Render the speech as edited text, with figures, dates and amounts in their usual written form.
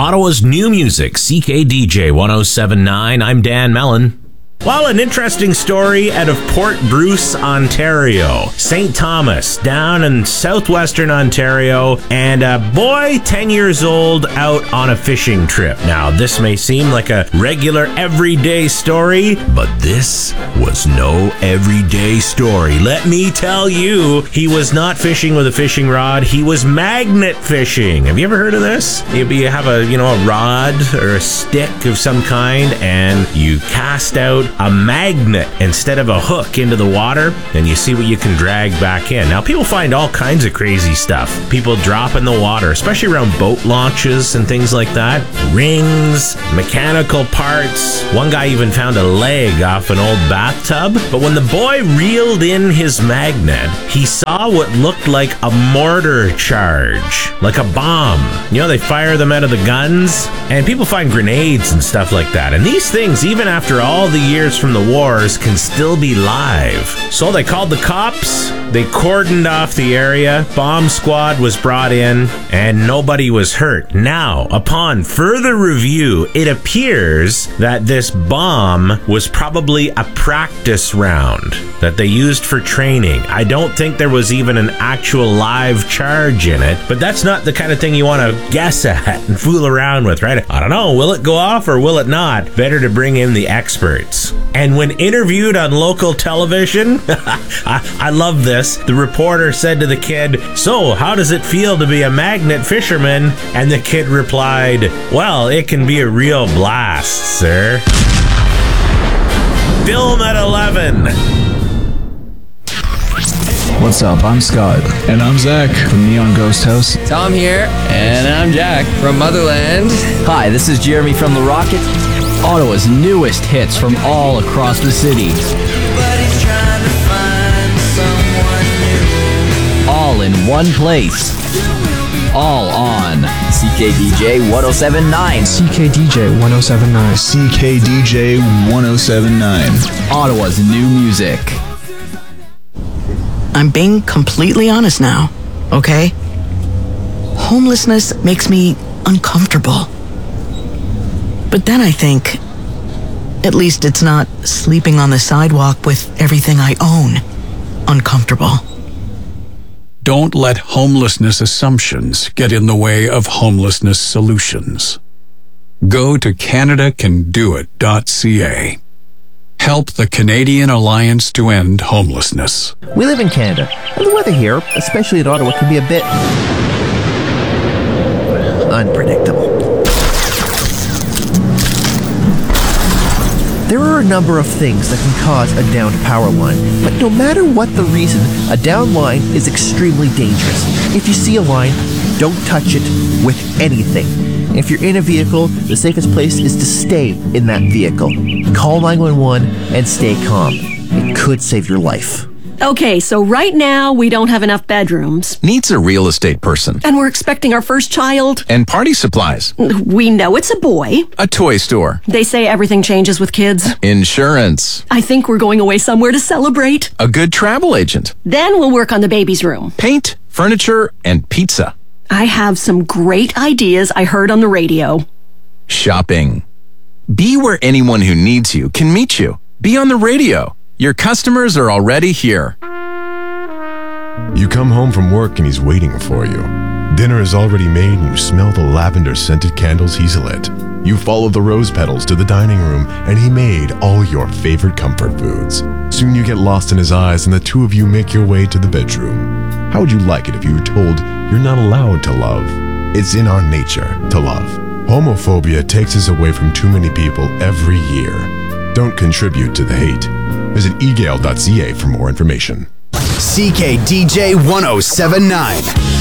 Ottawa's new music, CKDJ 1079. I'm Dan Mellon. Well, an interesting story out of Port Bruce, Ontario. St. Thomas, down in southwestern Ontario, and a boy 10 years old out on a fishing trip. Now, this may seem like a regular everyday story, but this was no everyday story. Let me tell you, he was not fishing with a fishing rod. He was magnet fishing. Have you ever heard of this? You have a rod or a stick of some kind, and you cast out a magnet instead of a hook into the water, and you see what you can drag back in. Now, people find all kinds of crazy stuff. People drop in the water, especially around boat launches and things like that. Rings, mechanical parts. One guy even found a leg off an old bathtub. But when the boy reeled in his magnet, he saw what looked like a mortar charge, like a bomb. They fire them out of the guns, and people find grenades and stuff like that. And these things, even after all the years from the wars, can still be live. So they called the cops, they cordoned off the area, bomb squad was brought in, and nobody was hurt. Now, upon further review, it appears that this bomb was probably a practice round that they used for training. I don't think there was even an actual live charge in it, but that's not the kind of thing you want to guess at and fool around with, right? I don't know, will it go off or will it not? Better to bring in the experts. And when interviewed on local television, I love this, the reporter said to the kid, "So, how does it feel to be a magnet fisherman?" And the kid replied, "Well, it can be a real blast, sir." Film at 11. What's up? I'm Scott. And I'm Zach From Neon Ghost House. Tom here. And I'm Jack from Motherland. Hi, this is Jeremy from The Rocket. Ottawa's newest hits from all across the city. Everybody's trying to find someone new. All in one place. All on CKDJ 1079. CKDJ 1079. CKDJ 1079. Ottawa's new music. I'm being completely honest now, okay? Homelessness makes me uncomfortable. But then I think, at least it's not sleeping on the sidewalk with everything I own uncomfortable. Don't let homelessness assumptions get in the way of homelessness solutions. Go to CanadaCanDoIt.ca. Help the Canadian Alliance to End Homelessness. We live in Canada, and the weather here, especially in Ottawa, can be a bit unpredictable. There are a number of things that can cause a downed power line, but no matter what the reason, a downed line is extremely dangerous. If you see a line, don't touch it with anything. If you're in a vehicle, the safest place is to stay in that vehicle. Call 911 and stay calm. It could save your life. Okay, so right now we don't have enough bedrooms. Needs a real estate person. And we're expecting our first child. And party supplies. We know it's a boy. A toy store. They say everything changes with kids. Insurance. I think we're going away somewhere to celebrate. A good travel agent. Then we'll work on the baby's room. Paint, furniture, and pizza. I have some great ideas I heard on the radio. Shopping. Be where anyone who needs you can meet you. Be on the radio. Your customers are already here. You come home from work and he's waiting for you. Dinner is already made and you smell the lavender-scented candles he's lit. You follow the rose petals to the dining room and he made all your favorite comfort foods. Soon you get lost in his eyes and the two of you make your way to the bedroom. How would you like it if you were told you're not allowed to love? It's in our nature to love. Homophobia takes us away from too many people every year. Don't contribute to the hate. Visit egale.ca for more information. CKDJ 1079.